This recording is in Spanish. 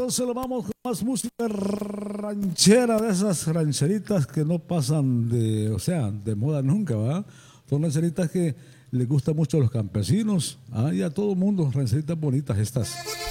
entonces lo vamos con más música ranchera, de esas rancheritas que no pasan de, o sea, de moda nunca, ¿va? Son rancheritas que les gustan mucho a los campesinos, y a todo el mundo, rancheritas bonitas estas.